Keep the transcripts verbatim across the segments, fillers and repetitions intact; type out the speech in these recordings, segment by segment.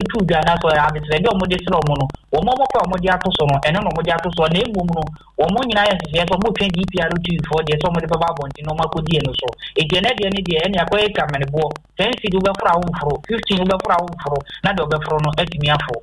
two Ghana so ya be tebe omo de sro omo no omo mo kwa omo de ato so no ene no omo de ato so na egbo mu no omo nyina ya sese so mo twen D P R two for de so mo de baba bonti no makodi eno so e de na de ne de ene akoye kamanebo ten cedi ube fra umfro fifteen ube fra umfro na de ube fro no atimi afo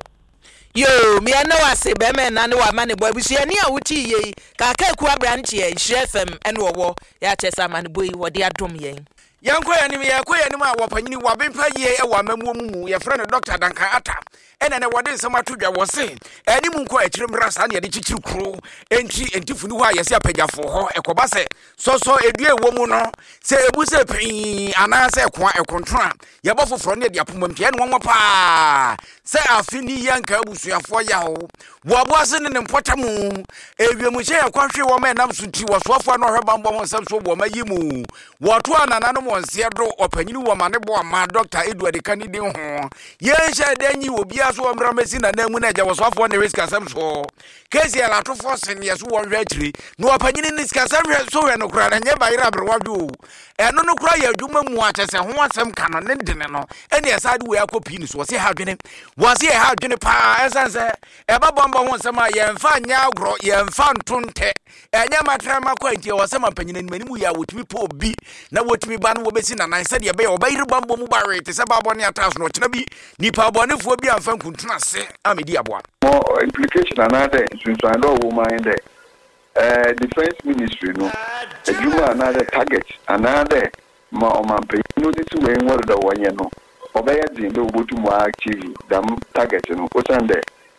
yo me na wase be me na ne wa mane boy busu ani a wuti ye ka ka ku abranche e H F M ene wo ya chesa mane boy wo de adom yen Yankoya ni yakoya ni ma wapanyini wabempa ye e wa mamuo mu ye frɛ no Doctor Dankan Ata ena ne wode nsɛm atodwa wo se ani mu nko akyirem rasa ne de kyikyiri kro enti entifu ni ho ayese apagafo ho ekoba se soso edue wo mu no se ebu se pin ana se kwa ekontro ye bo foforo ne de apomam pia ne wonwo pa se afini yanka abusuafo ya ho wo abo ase ne mpotamu ewiemu hye yakwahwe wo ma nam sunti wo soafo no hwebambo mo nsɛm so wo ma yimu wo to anana no monse do opanyini wo ma ne bo ama Doctor Edward Kanidi ho ye hye danyi obi aso omra mesi na namu na jawo soafo ne risk asem so kesi ala to force ne yeso wo hwe akiri no opanyini ne risk asem so we no kura na nye bayira berwado eno no kura ya adwuma mu atese ho asem ka no ne dene no ene yesade we akopi ni so se ha dwene wase ha dwene pa esanse e ba bomba ho nsem a ye mfa nya agro ye mfa ntonte enya matra makwanti wo se mapanyini ni manimu ya wotimi po obi na wotimi ba no wo besi na nan se de be yo bayira bambo mu bare te se babo ne atas no kina bi nipa bonefo bi amfa nkuntuna se amedi aboa more implication another since I know woman there uh defense ministry no ejuma another target another ma o man pay no this way what the one you know obey the no go to more active than target no o send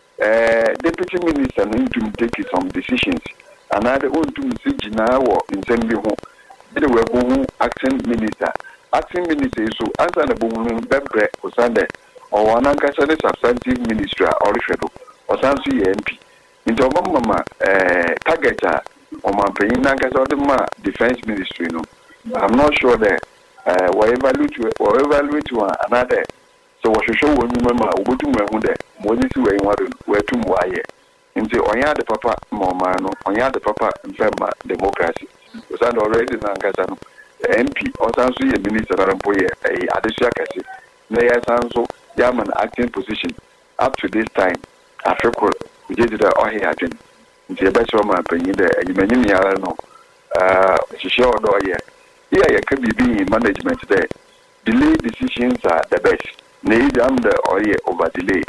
uh deputy minister need to take some decisions another want to message na wo nsem bi ho they were go acting minister acting minister so answer the boom bebre o send or one ankasa substantive ministry or shedo or sansu M P into mama eh target or man paying ankasa the ma defense ministry no I'm not sure that uh we evaluate or evaluate one another so what show when you mama go to me hu there mo ni si we want we to mo aye into onya the papa mama no onya the papa mfema democracy so and already na ankasa no M P or sansu ye minister na mpoye eh adesua kase na ya sanso German acting position up to this time Africa we did the oh here again the best one man penny there you mean me no uh she sure do here yeah you can be management there delay decisions are the best need am the oh here over delay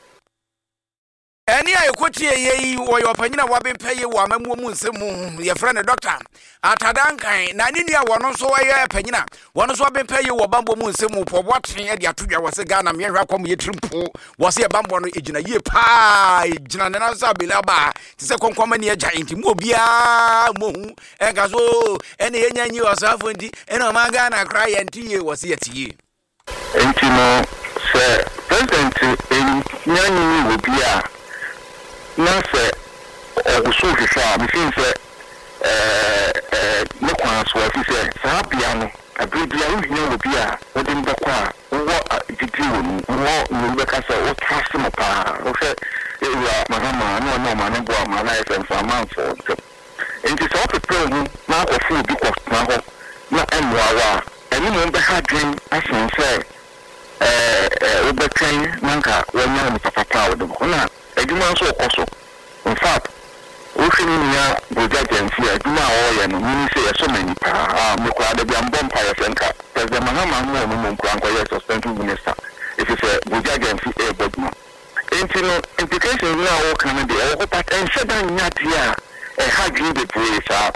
Eni ayekotie yeyi wo yopanyina wabempa ye wo amamuo mu nsemu ye frɛ ne Doctor Atadankan na ni nua wono so ye panyina wono so wabempa ye wo bambo mu nsemu poboten e de atodwa wo se Ghana me hwa kwam ye trimpo wo se bambo no ejina ye pa ejina ne na so abela ba ti se konkwama ne agya enti mu obia mohu enka so ene ye nyanyi wo safo ndi ene o ma Ghana kra ye nti ye wo se yetie enti no se president en nyanyi obia na se oguso hwehwa me fin se eh eh ne kwan so afi se sa bia no abibia wo hia obi a wo de mbekwa wo didi wo wo no beka se wo trust mo pa wo se ewa mahama no no ma ne bo ma na se fa man fo enti so prepare hu na ofu obi ko na ho na enwa wa eni mo be ha dwen asen se eh eh wo bekan nanka wo nya mo papa wo do na eduma so okoso in fact o fini ya boja jensi eduma o ye no ni se ye so many pa ah me kwa da bia mbom pa ye senka president mahama mo no mo kwa kwa ye suspension minister if it's a boja jensi e bodmo enti no implications na o kan de o pat en sedan nya dia e ha dwi de police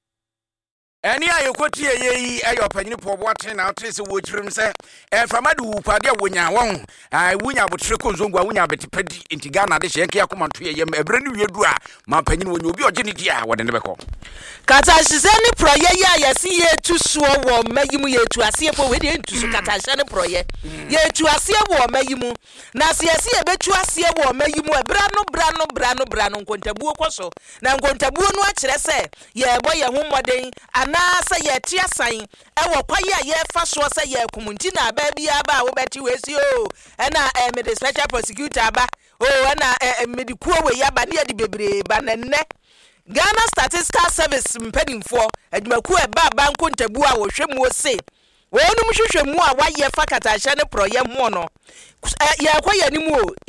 Eni ayekotie yeyi ayo panyini poboaten na atese wo kirim se e famadu pade wonya won ai wonya botre ko zongo wonya betepadi enti Ghana de hyenke yakomanto yem ebre ne wiedu a ma panyini wonya obi ogene dia wode ne beko kata hise ne proye ya yesi yetu so wo mayimu yetu ase po we de ntusu kata hise ne proye yetu ase wo mayimu na se yesi ebetu ase wo mayimu ebra no bra no bra no bra no nkontabuo koso na nkontabuo no a kire se ye boye ho moden na say ye tiasan e wo kwaye a ye fa so say ye kumunti na ba bia ba wo beti wesi o e na e me the special prosecutor ba o e na e me di kuo we ya ba ne di bebre ba na nne Ghana Statistical Service mpanimfo adwumaku e ba ba nkontabu a wo hwemu o se wonum hwehwemu a wa ye fa kata hye ne proye mo no ye kwaye ni mu o